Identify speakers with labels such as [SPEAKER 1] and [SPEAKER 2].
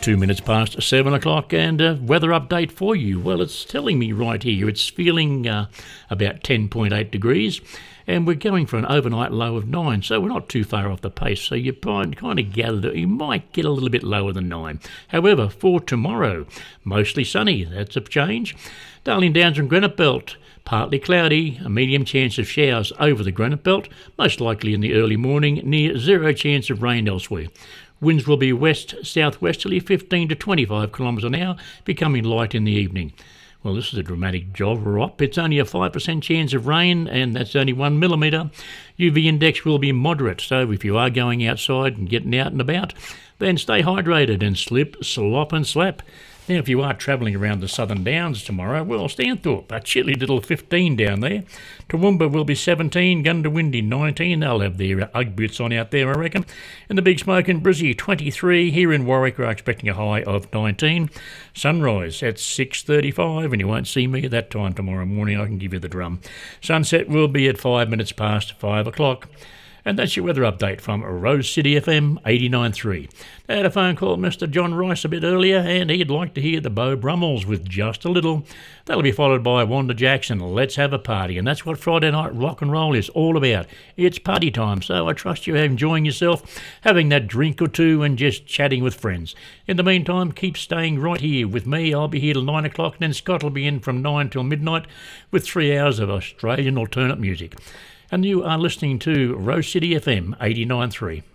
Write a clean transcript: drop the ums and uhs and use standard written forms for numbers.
[SPEAKER 1] 2 minutes past 7 o'clock, and a weather update for you. Well, it's telling me right here it's feeling about 10.8 degrees, and we're going for an overnight low of 9, so we're not too far off the pace. So you kind of gather that you might get a little bit lower than 9. However, for tomorrow, mostly sunny. That's a change. Darling Downs and Granite Belt, partly cloudy, a medium chance of showers over the Granite Belt, most likely in the early morning, near zero chance of rain elsewhere. Winds will be west-southwesterly, 15 to 25 kilometres an hour, becoming light in the evening. Well, this is a dramatic drop. It's only a 5% chance of rain, and that's only 1 millimetre. UV index will be moderate, so if you are going outside and getting out and about, then stay hydrated and slip, slop and slap. Now, if you are travelling around the Southern Downs tomorrow, well, Stanthorpe, a chilly little 15 down there. Toowoomba will be 17, Gundawindi 19. They'll have their Ugg boots on out there, I reckon. And the Big Smoke in Brizzy, 23. Here in Warwick, we're expecting a high of 19. Sunrise at 6:35, and you won't see me at that time tomorrow morning. I can give you the drum. Sunset will be at 5 minutes past 5 o'clock. And that's your weather update from Rose City FM 89.3. I had a phone call from Mr. John Rice a bit earlier, and he'd like to hear the Beau Brummels with Just a Little. That'll be followed by Wanda Jackson, Let's Have a Party. And that's what Friday night rock and roll is all about. It's party time, so I trust you're enjoying yourself, having that drink or two and just chatting with friends. In the meantime, keep staying right here with me. I'll be here till 9 o'clock, and then Scott will be in from 9 till midnight with 3 hours of Australian alternate music. And you are listening to Rose City FM 89.3.